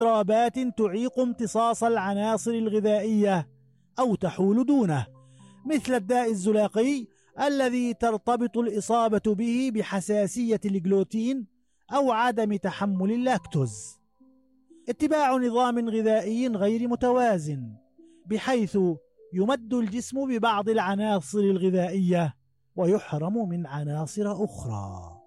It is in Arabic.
اضطرابات تعيق امتصاص العناصر الغذائية أو تحول دونه، مثل الداء الزلاقي الذي ترتبط الإصابة به بحساسية الجلوتين أو عدم تحمل اللاكتوز. اتباع نظام غذائي غير متوازن، بحيث يمد الجسم ببعض العناصر الغذائية ويحرم من عناصر أخرى.